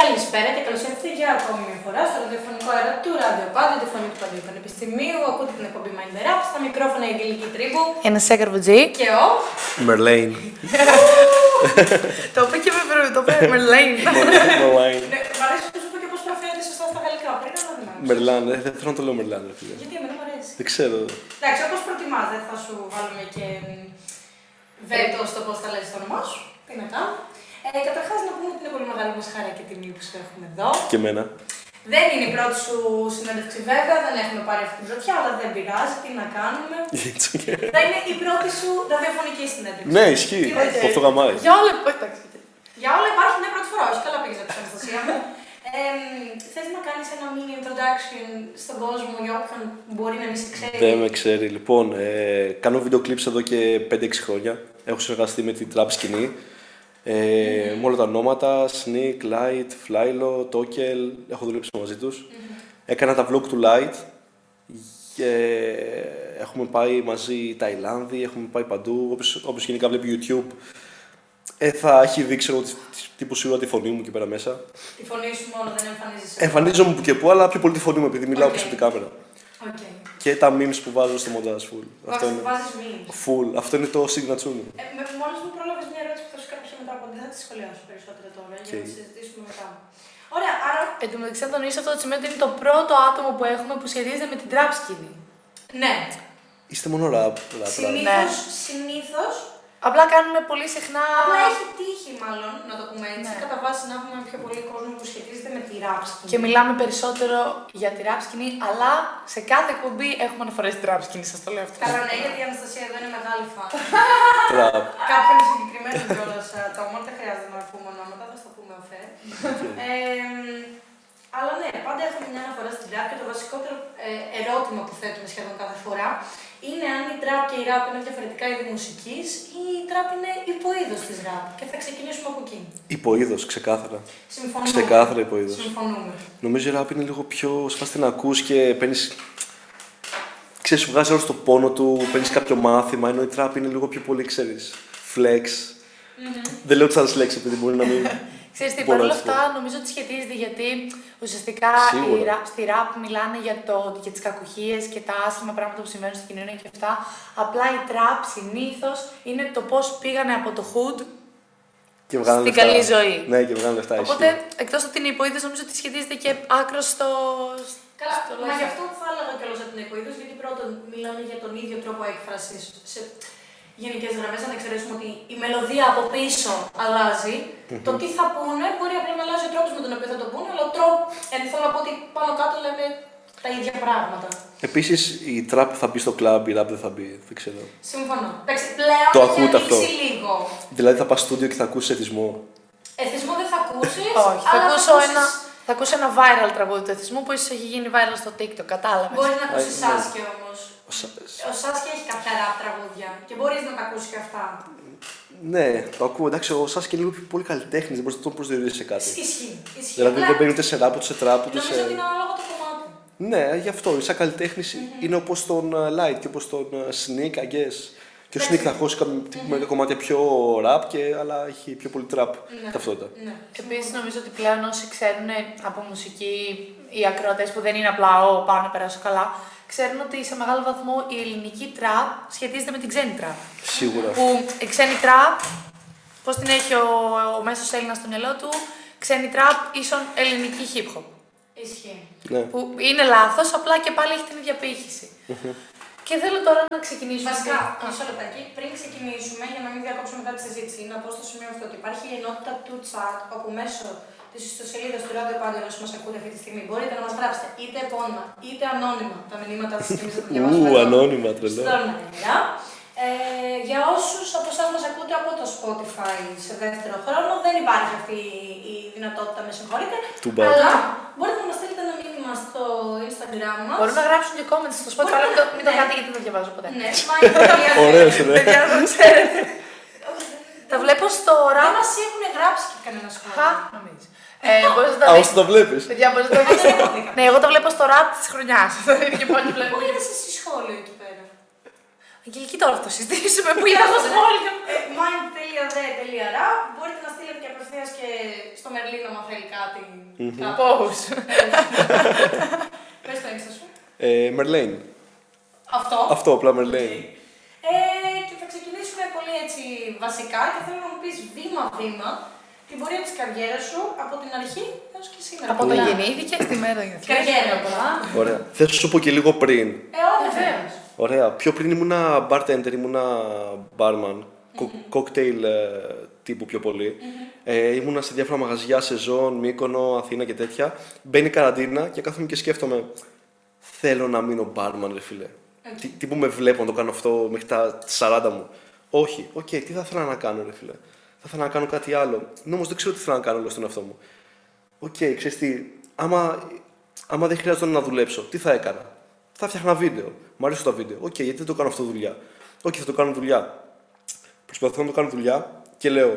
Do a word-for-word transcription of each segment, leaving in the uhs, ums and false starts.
Καλησπέρα και καλώς ήρθατε για ακόμη μια φορά στο ραδιοφωνικό αέρα του Ραδιοπάντου, τη φωνή του Παντίου Πανεπιστημίου. Ακούτε την εκπομπή Mind the Rap, στα μικρόφωνα η Αγγελική Τρίπου. Ένα Σέκαρβουτζή. Και ο. Μερλέιν. Το είπε και με βρω, το είπε Μερλέιν. Μερλέιν. Μ' αρέσει που σου είπα και πώς προφέρεται σωστά στα γαλλικά. Πριν να δούμε. Μερλάν, δεν θέλω να το λέω Μερλάν. Γιατί εμένα μου αρέσει. Δεν ξέρω. Εντάξει, όπως προτιμάς, δεν θα σου βάλουμε και βέτο στο πώς θα λες το όνομά σου. Τι να κάνω. Ε, Καταρχάς, να πούμε ότι είναι πολύ μεγάλη μας χαρά και τιμή που σε έχουμε εδώ. Και εμένα. Δεν είναι η πρώτη σου συνέντευξη, βέβαια, δεν έχουμε πάρει αυτή την πρωτιά, αλλά δεν πειράζει, τι να κάνουμε. Θα είναι η πρώτη σου ραδιοφωνική συνέντευξη. Ναι, ισχύει. Okay. Αυτό γαμάει. Για όλα εντάξει. Για όλα υπάρχει μια πρώτη φορά, όχι καλά πήγες από την Αναστασία μου. Ε, θες να κάνεις ένα mini introduction στον κόσμο για όποιον μπορεί να μην σε ξέρει? Δεν με ξέρει. Λοιπόν, ε, κάνω βίντεο κλιπς εδώ και πέντε έξι χρόνια. Έχω συνεργαστεί με την trap σκηνή. Ε, mm-hmm. Με όλα τα ονόματα, Sneak, Light, Flylo, Tokel, έχω δουλέψει μαζί τους. Mm-hmm. Έκανα τα vlog του Light και έχουμε πάει μαζί Ταϊλάνδη, έχουμε πάει παντού, όποιος, όποιος γενικά βλέπει YouTube ε, θα έχει δει, ξέρω, τύπου σίγουρα τη φωνή μου εκεί πέρα μέσα. Τη φωνή σου μόνο, δεν εμφανίζεσαι? Εμφανίζομαι που και που, αλλά πιο πολύ τη φωνή μου επειδή μιλάω okay. πίσω από την κάμερα. Okay. Και τα memes που βάζω στο μοντάζ full. Αυτό είναι... Βάζεις memes? Full. Αυτό είναι το signature μου. Ε, με, μόλις μου πρόλαβες μια ερώτηση που θα σου κάνω πιο μετά, οπότε δεν θα τη σχολιάσω περισσότερο τώρα, okay. για να τη συζητήσουμε μετά. Ωραία, άρα... Εν τω μεταξύ, να τονίσω αυτό το σημείο ότι είναι το πρώτο άτομο που έχουμε που σχετίζεται με την trap σκηνή. Ναι. Είστε μόνο rap. Συνήθως, ναι. συνήθως. Απλά κάνουμε πολύ συχνά. Απλά έχει τύχει, μάλλον, να το πούμε έτσι, ναι. κατά βάση να έχουμε πιο πολύ κόσμο που σχετίζεται με τη rap σκηνή. Και μιλάμε περισσότερο για τη rap σκηνή, αλλά σε κάθε εκπομπή έχουμε αναφορές στη rap σκηνή, σας το λέω αυτό. Καλά, ναι, γιατί η Αναστασία εδώ είναι μεγάλη φαν. Trap. Κάποιον συγκεκριμένο κιόλας ατόμων, δεν χρειάζεται να πούμε ονόματα, θα το πούμε οφέ. Αλλά ναι, πάντα έχουμε μια αναφορά στην trap και το βασικότερο ε, ερώτημα που θέτουμε σχεδόν κάθε φορά είναι αν η trap και η rap είναι διαφορετικά είδη μουσικής ή η trap είναι υποείδος της rap. Και θα ξεκινήσουμε από εκεί. Υποείδος, ξεκάθαρα. Συμφωνούμε. Ξεκάθαρα υποείδος. Συμφωνούμε. Νομίζω η rap είναι λίγο πιο σπάστη να ακούς και παίρνεις. Ξέρεις, σου βγάζει όλο το πόνο του, παίρνεις κάποιο μάθημα, ενώ η trap είναι λίγο πιο πολύ, ξέρεις, flex. Mm-hmm. Δεν λέω τις άλλες λέξεις επειδή μπορεί να μην. Ξέρεις τι, παρόλα αυτά νομίζω ότι σχετίζεται γιατί ουσιαστικά η, στη rap μιλάνε για, το, για τις κακουχίες και τα άσχημα πράγματα που συμβαίνουν στην κοινωνία και αυτά. Απλά η trap συνήθως είναι το πώς πήγανε από το hood και στην λεφτά. Καλή ζωή. Ναι, και βγάλουν λεφτά. Οπότε, εκτός ότι είναι υποείδος, νομίζω ότι σχετίζεται και άκρος στο. Καλά, στο μα γι' αυτό θα έλεγα κιόλας ότι είναι υποείδος, γιατί πρώτον μιλάμε για τον ίδιο τρόπο έκφρασης. Σε γενικές γραμμές, αν εξαιρέσουμε ότι η μελωδία από πίσω αλλάζει, mm-hmm. το τι θα πούνε μπορεί απλά να αλλάζει ο τρόπος με τον οποίο θα το πούνε, αλλά ο τρόπος. Ε, θέλω να πω ότι πάνω κάτω λέμε τα ίδια πράγματα. Επίσης, η trap θα μπει στο club, η rap δεν θα μπει, δεν ξέρω. Συμφωνώ. Εντάξει, πλέον το έχει ακούτε ανοίξει αυτό. λίγο. Δηλαδή θα πας στο στούντιο και θα ακούσεις εθισμό. Εθισμό δεν θα ακούσεις. Όχι, θα ακούσω ακούσεις... ένα. Θα ακούσω ένα viral τραγούδι του εθισμού που ίσως έχει γίνει viral στο TikTok, κατάλαβες. Μπορείς να ακούσεις Σάσκε όμως. Ο, Σα... ο Σάσκε έχει κάποια rap τραγούδια και μπορείς να τα ακούσεις και αυτά. Ναι, το ακούω. Εντάξει, ο Σάσκε είναι λίγο πιο πολύ καλλιτέχνης, δεν μπορείς να τον προσδιορίσεις σε κάτι. Ισχύει. Ισχύει. Δηλαδή δεν μπαίνει ούτε σε rap, ούτε σε trap, ούτε νομίζω σε. Νομίζω ότι είναι ανάλογα το κομμάτι. Ναι, γι' αυτό. Σαν καλλιτέχνης mm-hmm. είναι όπως τον Light και όπως τον Sneak, I guess. Και ο Sneak θα ακούσει κάποια κομμάτια πιο rap, και, αλλά έχει πιο πολύ trap ναι. ταυτότητα. Ναι. Επίσης, νομίζω ότι πλέον όσοι ξέρουν από μουσική, οι ακροατές που δεν είναι απλά «Ω, πάω να περάσω καλά», ξέρουν ότι σε μεγάλο βαθμό η ελληνική trap σχετίζεται με την ξένη trap. Σίγουρα. Που η ξένη trap, πώς την έχει ο, ο μέσος Έλληνας στο μυαλό του, ξένη trap ίσον ελληνική hip hop. Ισχύει. Ναι. Που είναι λάθος, απλά και πάλι έχει την ίδια ποίηση. Και θέλω τώρα να ξεκινήσουμε. Βασικά, μισό λεπτάκι, πριν ξεκινήσουμε, για να μην διακόψουμε μετά τη συζήτηση, να πω στο σημείο αυτό ότι υπάρχει η ενότητα του chat, όπου μέσω τη ιστοσελίδα του Ραδιοπάντου, όσοι μας ακούτε αυτή τη στιγμή, μπορείτε να μας γράψετε είτε επώνυμα είτε ανώνυμα τα μηνύματα σας και εμείς θα τα διαβάσουμε. Ου, ανώνυμα, τρελό. Στον αέρα. Ε, για όσους από εσάς μας ακούτε από το Spotify σε δεύτερο χρόνο, δεν υπάρχει αυτή η δυνατότητα, με συγχωρείτε. Αλλά μπορείτε να μας στείλετε ένα μήνυμα στο Instagram μας. Μπορούν να γράψουν και comments στο Spotify, αλλά μην το κάνετε γιατί δεν το διαβάζω ποτέ. Ναι, mind. Ωραίος, ναι. Παιδιά, δεν ξέρετε. Τα βλέπω στο rap. Δεν μας έχουν γράψει και κανένα σχόλιο. Χα, νομίζεις. Μπορείς να τα Α, δεις. όσο το βλέπεις. Παιδιά, μπορείς να τα δεις. Ναι, εγώ το βλέπω στο rap της χρονιάς. Και πάλι βλέπω. Πού είδες εσύ σχόλιο εκεί πέρα? Αγγελική, τώρα θα το συζητήσουμε. Πού είδα το σχόλιο. mind τελεία δε τελεία rap. Μπορείτε να στείλετε και απευθείας και στο Μερλίνο άμα θέλει κάτι. Mm-hmm. Πώς. Πες το Insta σου. Ε, Merlane. Αυτό. Αυτό, απλά Merlane. Ε, και θα ξεκινήσουμε πολύ έτσι βασικά και θέλω να μου πεις βήμα-βήμα την πορεία της καριέρας σου από την αρχή έως και σήμερα. Από όταν γεννήθηκε στη μέρα για Καριέρα, πολλά. Ωραία. Θες να σου πω και λίγο πριν. Ε, όχι, βεβαίως. Ωραία. Πιο πριν ήμουνα bartender, ήμουνα barman. Cocktail ε, τύπου πιο πολύ. Mm-hmm. Ε, ήμουνα σε διάφορα μαγαζιά, σεζόν, Μύκονο, Αθήνα και τέτοια. Μπαίνει καραντίνα και κάθομαι και σκέφτομαι. Θέλω να μείνω barman, ρε φίλε. Okay. Τι, τι που με βλέπω να το κάνω αυτό μέχρι τα σαράντα μου. Όχι. Οκ, okay, τι θα ήθελα να κάνω, ρε φίλε. Θα ήθελα να κάνω κάτι άλλο. Ναι, όμως δεν ξέρω τι θέλω να κάνω όλο στον εαυτό μου. Οκ, okay, ξέρεις τι. Άμα, άμα δεν χρειάζεται να δουλέψω, τι θα έκανα. Θα φτιάχνα βίντεο. Μ' αρέσουν τα βίντεο. Οκ, okay, γιατί δεν το κάνω αυτό δουλειά. Οκ, okay, θα το κάνω δουλειά. Προσπαθώ να το κάνω δουλειά και λέω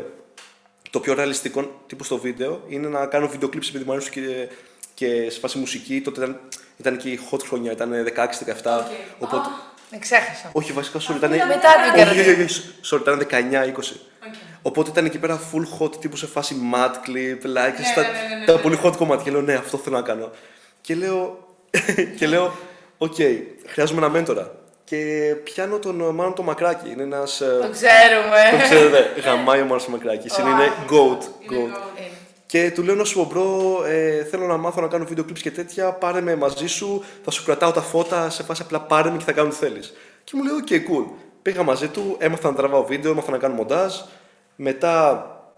το πιο ρεαλιστικό τύπο στο βίντεο είναι να κάνω βίντεο κλιπς επειδή μου αρέσουν και, και σε φάση μουσική. Τότε ήταν, ήταν και η hot χρονιά, ήταν δεκαέξι δεκαεπτά. Okay. Οπότε... Με ξέχασα. Όχι, βασικά, sorry, ήταν. Μετά την καραντίνα. Sorry, ήταν δεκαεννιά είκοσι. Okay. Οπότε ήταν εκεί πέρα full hot τύπου σε φάση mad clip, like, Ναι, τα, ναι, ναι, ναι, τα ναι. πολύ hot κομμάτια. Και λέω, ναι, αυτό θέλω να κάνω. Και λέω, και λέω, οκ, okay, χρειάζομαι ένα μέντορα. Και πιάνω τον Μάνο το Μακράκη. Είναι ένας. Το ξέρουμε. Το ξέρετε, γαμάει ο Μάνος ο Μακράκης. Είναι, είναι goat. Είναι goat. goat. Και του λέω να σου πω, μπρο, ε, θέλω να μάθω να κάνω βίντεο κλιπς και τέτοια. Πάρε με μαζί σου, θα σου κρατάω τα φώτα. Σε φάση απλά πάρε με και θα κάνω τι θέλεις. Και μου λέει, οκ, okay, cool. Πήγα μαζί του, έμαθα να τραβάω βίντεο, έμαθα να κάνω μοντάζ. Μετά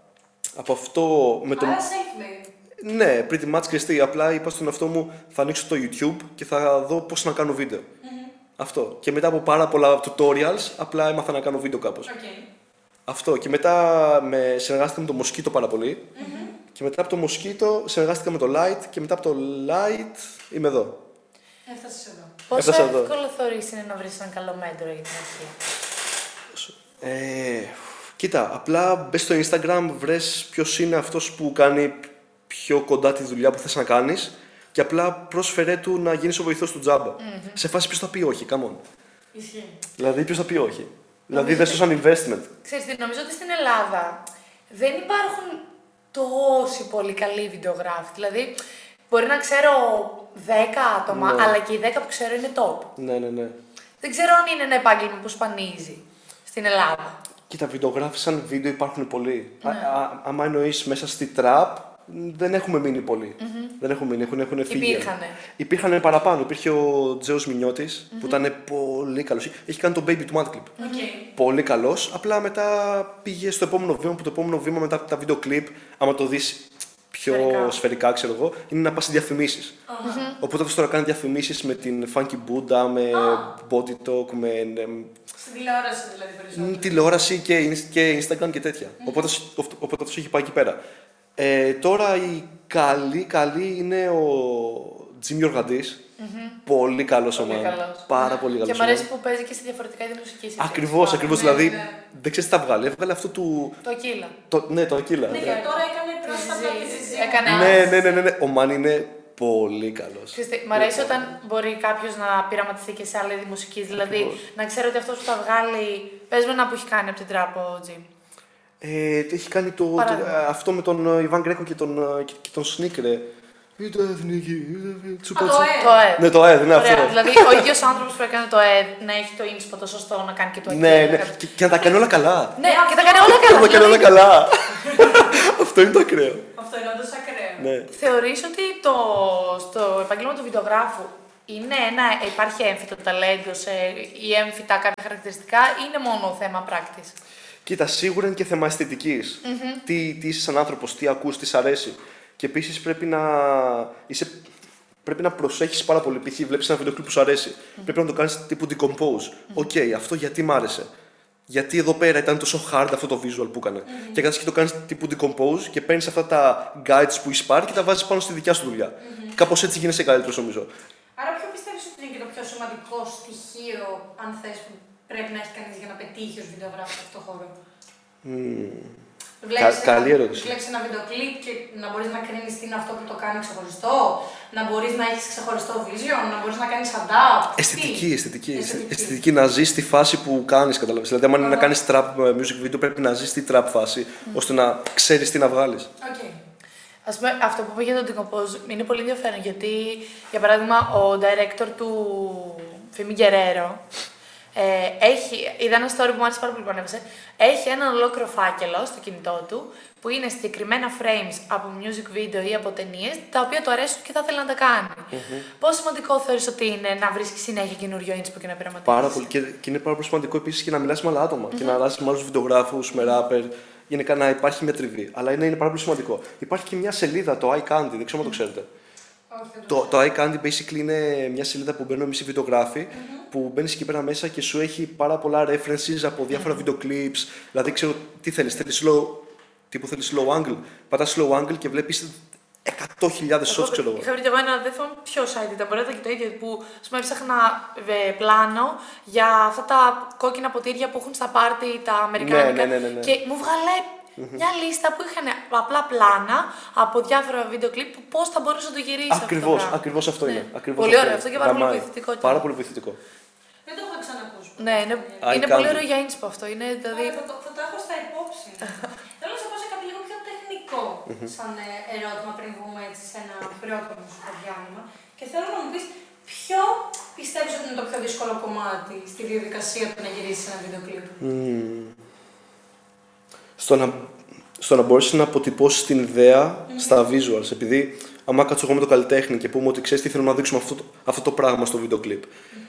από αυτό. Με τον... Άρα self-made. Ναι, pretty much κρυστή. Απλά είπα στον εαυτό μου, θα ανοίξω το YouTube και θα δω πώς να κάνω βίντεο. Mm-hmm. Αυτό. Και μετά από πάρα πολλά tutorials, απλά έμαθα να κάνω βίντεο κάπως. Okay. Αυτό. Και μετά με συνεργάστηκα με το Mosquito πάρα πολύ. Mm-hmm. Και μετά από το Mosquito συνεργάστηκα με το Light. Και μετά από το Light είμαι εδώ. Έφτασες εδώ. Πόσο Έφτασα εδώ. εύκολο θεωρείς είναι να βρεις έναν καλό μέντορο για την αρχή. Ε, κοίτα, απλά μπες στο Instagram, βρες ποιος είναι αυτός που κάνει πιο κοντά τη δουλειά που θες να κάνεις και απλά πρόσφερέ του να γίνεις ο βοηθός του τζάμπα. Mm-hmm. Σε φάση ποιος θα πει όχι, come on. Ισχύει. Δηλαδή ποιος θα πει όχι. Δηλαδή δες το σαν investment. Ξέρεις τι, νομίζω ότι στην Ελλάδα δεν υπάρχουν τόσοι πολύ καλοί βιντεογράφοι. Δηλαδή, μπορεί να ξέρω δέκα άτομα, Ναι. αλλά και οι δέκα που ξέρω είναι top. Ναι, ναι, ναι. Δεν ξέρω αν είναι ένα επάγγελμα που σπανίζει στην Ελλάδα. Κοίτα, βιντεογράφοι σαν βίντεο υπάρχουν πολλοί. Ναι. Α, α, άμα εννοείς μέσα στη τραπ, δεν έχουμε μείνει πολλοί. Mm-hmm. Δεν έχουμε μείνει, έχουν, έχουν φύγει. Υπήρχανε. Υπήρχαν παραπάνω. Υπήρχε ο Τζέος Μινιώτης, mm-hmm. που ήταν πολύ καλός. Έχει κάνει το baby του Mad Clip. Okay. Πολύ καλός. Απλά μετά πήγε στο επόμενο βήμα, που το επόμενο βήμα μετά από τα βίντεο κλιπ, άμα το δεις πιο σφαιρικά, σφαιρικά ξέρω εγώ, είναι να πας σε διαφημίσεις. Uh-huh. Οπότε αυτός τώρα κάνει διαφημίσεις με την Funky Buddha, με oh. Body Talk, με. Στην τηλεόραση δηλαδή περισσότερο. Τηλεόραση και, και Instagram και τέτοια. Mm-hmm. Οπότε, οπότε αυτός έχει πάει εκεί πέρα. Ε, τώρα η καλή, καλή είναι ο Τζίμι Οργαντής. Mm-hmm. Πολύ καλός ο man. Πάρα ναι. πολύ καλός. Και μου αρέσει που παίζει και σε διαφορετικά είδη μουσικής. Ακριβώς, ακριβώς. Ναι, δηλαδή ναι. δεν ξέρεις τι θα βγάλει. Έβγαλε αυτό του. Το Ακύλα. Το, ναι, το Ακύλα. Ναι, και τώρα έκανε πρόσφατα τη Ζιζί. Έκανε ναι, ναι, ναι, ναι, ναι. Ο man είναι πολύ καλός. Μ' αρέσει όταν μπορεί κάποιος να πειραματιστεί και σε άλλη είδη μουσικής. Δηλαδή Ακριβώς. να ξέρω ότι αυτός που θα βγάλει. Πες με ένα που έχει κάνει από την τράπο ο Τζιμ. Ε, έχει κάνει το, το, αυτό με τον Ιβάν Γκρέκο και τον, και, και τον Σνίκρε. Είτε εθνική, είτε τσουπατσου. Το ΕΔ. Ναι, το ΕΔ, ναι, αυτό. Ωραία, δηλαδή ο ίδιος άνθρωπος που έκανε το ΕΔ να έχει το ίνσπο το σωστό να κάνει και το Ναι, Ακύλα. ναι. Και, και να τα κάνει όλα καλά. Ναι, και τα κάνει όλα καλά. Να τα κάνει όλα καλά. Αυτό είναι το ακραίο. Αυτό είναι όντως ακραίο. Ναι. Θεωρείς ότι το, στο επάγγελμα του βιντεογράφου είναι ένα, υπάρχει έμφυτο ταλέντο σε, ή έμφυτα κάποια χαρακτηριστικά ή είναι μόνο θέμα πράκτης? Κοίτα, σίγουρα είναι και θέμα αισθητικής. Mm-hmm. Τι, τι είσαι σαν άνθρωπος, τι ακούς, τι σ' αρέσει. Και επίσης πρέπει να, είσαι, πρέπει να προσέχεις πάρα πολύ. Π.χ. βλέπεις ένα βίντεο κλιπ που σου αρέσει. Mm-hmm. Πρέπει να το κάνεις τύπου decompose. Οκ, mm-hmm. okay, αυτό γιατί μ' άρεσε. Γιατί εδώ πέρα ήταν τόσο hard αυτό το visual που έκανε. Mm-hmm. Και κάτσε και το κάνεις τύπου decompose και παίρνεις αυτά τα guides που έχεις πάρει και τα βάζεις πάνω στη δικιά σου δουλειά. Mm-hmm. Κάπως έτσι γίνεσαι καλύτερος, νομίζω. Άρα, ποιο πιστεύεις ότι είναι και το πιο σημαντικό στοιχείο, αν θες, που πρέπει να έχει κανείς για να πετύχει ως βιντεογράφος σε αυτόν τον χώρο? Mm. Βλέπεις Κα, καλή ένα, ερώτηση. Βλέπεις ένα βίντεο κλιπ και να μπορείς να κρίνεις τι είναι αυτό που το κάνει ξεχωριστό, να μπορείς να έχεις ξεχωριστό vision, να μπορείς να κάνεις adapt. Αισθητική, αισθητική, αισθητική. αισθητική. Να ζεις τη φάση που κάνεις, καταλαβαίνεις. Δηλαδή, αν είναι να κάνεις trap music video, πρέπει να ζεις τη trap φάση, mm. ώστε να ξέρεις τι να βγάλεις. Okay. Ας πούμε, αυτό που είπε για τον Decompose είναι πολύ ενδιαφέρον γιατί, για παράδειγμα, ο director του Φίμι Γκερέρο ε, έχει, είδα ένα story που μου άρεσε πάρα πολύ που ανέβασε, έχει έναν ολόκληρο φάκελο στο κινητό του που είναι συγκεκριμένα frames από music video ή από ταινίες τα οποία του αρέσουν και θα ήθελε να τα κάνει. Mm-hmm. Πόσο σημαντικό θεωρείς ότι είναι να βρίσκεις συνέχεια καινούριο inspo και να πειραματίζεις? Πάρα πολύ. Και, και είναι πάρα πολύ σημαντικό επίσης και να μιλάς με άλλα άτομα mm-hmm. και να αλλάζεις με άλλους βιντεογράφους, με rapper. Γενικά να υπάρχει μια τριβή. Αλλά είναι, είναι πάρα πολύ σημαντικό. Υπάρχει και μια σελίδα, το iCandy, δεν ξέρω αν το ξέρετε. Okay, το, το iCandy basically είναι μια σελίδα που μπαίνουμε εμείς οι βιντεογράφοι, mm-hmm. που μπαίνεις εκεί πέρα μέσα και σου έχει πάρα πολλά references από διάφορα mm-hmm. video clips. Δηλαδή, ξέρω τι θέλεις. Θέλεις slow, τύπου θέλεις slow angle. Πατάς slow angle και βλέπεις εκατό χιλιάδες shots, ξέρω εγώ. Είχα βρει και εγώ ένα, δεν θυμάμαι ποιο site ήταν, μπορείτε και το ίδιο, που πούμε, έψαχνα πλάνο για αυτά τα κόκκινα ποτήρια που έχουν στα πάρτι τα αμερικάνικα. Ναι, ναι, ναι, ναι. Και μου βγάλε mm-hmm. μια λίστα που είχαν απλά πλάνα από διάφορα βίντεο κλιπ που πώς θα μπορούσε να το γυρίσει. Ακριβώς, αυτό, ακριβώς αυτό ναι. είναι. Ακριβώς πολύ αυτό ωραίο, αυτό και πάρα πολύ βοηθητικό. Πάρα πολύ βοηθητικό. Δεν το έχω ξανακούσει. Ναι, είναι, είναι πολύ ωραίο για inspo αυτό. Είναι, δηλαδή... θα, το, θα το έχω στα υπόψη. Θέλω να σε πω σε κάτι λίγο πιο τεχνικό σαν ερώτημα πριν βγούμε έτσι σε ένα πρώτο μουσικό διάλειμμα. Και θέλω να μου πεις ποιο πιστεύεις ότι είναι το πιο δύσκολο κομμάτι στη διαδικασία του να γυρίσεις ένα βίντεο κλιπ. Mm. Στο να, στο να μπορέσεις να αποτυπώσεις την ιδέα mm-hmm. στα visuals. Επειδή άμα κάτσω εγώ με το καλλιτέχνη και πούμε ότι ξέρεις τι θέλουμε να δείξουμε αυτό, αυτό το πράγμα στο βίντεο κλιπ.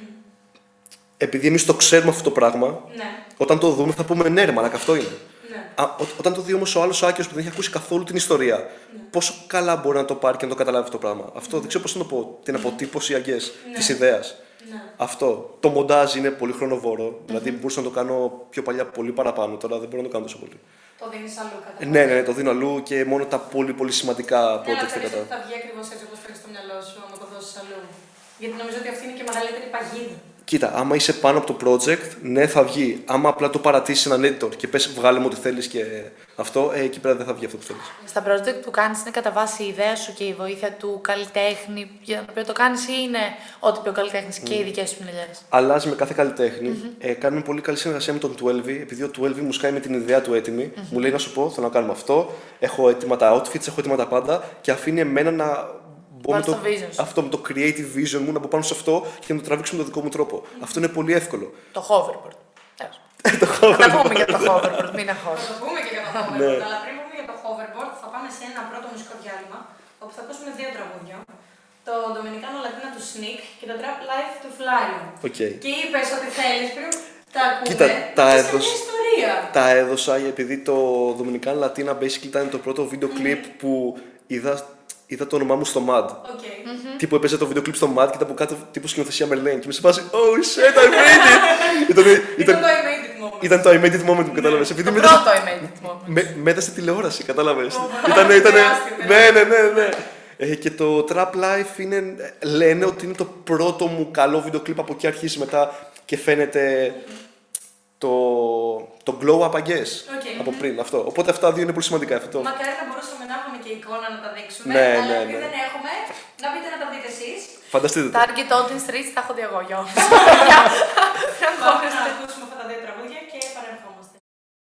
Επειδή εμείς το ξέρουμε αυτό το πράγμα, ναι. όταν το δούμε θα πούμε ναι, ρε μαλάκα, αυτό είναι. Ναι. Α, ό, όταν το δει όμως ο άλλος άκυρος που δεν έχει ακούσει καθόλου την ιστορία, ναι. πόσο καλά μπορεί να το πάρει και να το καταλάβει αυτό το πράγμα. Αυτό ναι. δεν ξέρω πώς να το πω. Την αποτύπωση αγκές ναι. της ιδέας. Ναι. Αυτό. Το μοντάζ είναι πολύ χρονοβόρο. Mm-hmm. Δηλαδή μπορούσα να το κάνω πιο παλιά πολύ παραπάνω. Τώρα δεν μπορώ να το κάνω τόσο πολύ. Το δίνεις αλλού κατά. Ναι, ναι, ναι, το δίνω αλλού και μόνο τα πολύ πολύ σημαντικά ναι, projects θα κατά. Θα βγει ακριβώς έτσι όπως θέλεις στο μυαλό σου, άμα το δώσεις αλλού. Γιατί νομίζω ότι αυτή είναι και η μεγαλύτερη παγίδα. Κοίτα, άμα είσαι πάνω από το project, ναι, θα βγει. Άμα απλά το παρατήσεις έναν editor και πες βγάλε μου ό,τι θέλεις και αυτό, ε, εκεί πέρα δεν θα βγει αυτό που θέλεις. Στα project που κάνεις είναι κατά βάση η ιδέα σου και η βοήθεια του καλλιτέχνη για τον οποίο το κάνεις ή είναι ό,τι πει ο καλλιτέχνης mm. και οι δικές σου συνελιές? Αλλάζει με κάθε καλλιτέχνη. Mm-hmm. Ε, κάνουμε πολύ καλή συνεργασία με τον Twelve, επειδή ο Twelve μου σκάει με την ιδέα του έτοιμη. Mm-hmm. Μου λέει να σου πω, θέλω να κάνουμε αυτό. Έχω έτοιμα τα outfits, έχω έτοιμα τα πάντα και αφήνει εμένα να. Με το, αυτό με το creative vision μου να μπω πάνω σε αυτό και να το τραβήξω με τον δικό μου τρόπο. Mm-hmm. Αυτό είναι πολύ εύκολο. Το hoverboard. Θα τα πούμε για το hoverboard, μην αγχώνεσαι. Θα το πούμε και για το hoverboard, αλλά πριν πούμε για το hoverboard θα πάμε σε ένα πρώτο μουσικό διάλειμμα όπου θα ακούσουμε δύο τραγούδια. Το Dominicano Latina του Sneak και το Trap Life του Flylo. Okay. Και είπες ότι θέλεις πριν τα ακούτε. Κοίτα, τα έδωσα, μια ιστορία. Τα έδωσα επειδή το Dominicano Latina basically ήταν το πρώτο βίντεο κλιπ mm-hmm. που είδα. Είδα το όνομά μου στο Mad. Okay. Mm-hmm. Τύπου έπαιζε το βίντεο κλιπ στο Mad και ήταν από κάτω τύπου σκηνοθεσία Merlin. Και με σε φάση, oh shit, I made it! ήταν, ήταν, ήταν το I made it moment. Ήταν το I made it moment που κατάλαβες. Το πρώτο I made it moment. Με, μετά στη τηλεόραση, κατάλαβες. Ήτανε, ήτανε, ναι, ναι, ναι, ναι. Ε, και το Trap Life είναι, λένε ότι είναι το πρώτο μου καλό βίντεο κλιπ από εκεί αρχίσει μετά και φαίνεται το, το glow up, I guess, okay. από πριν. Αυτό. Οπότε αυτά δύο είναι πολύ σημαντικά. Αυτό. Μακάρι να μπορούσαμε να έχουμε και εικόνα να τα δείξουμε, ναι, αλλά ναι, επειδή ναι. δεν έχουμε, να μπείτε να τα δείτε εσείς. Φανταστείτε το. Target Audience Street θα έχω διαγωγιώσει. Να ακούσουμε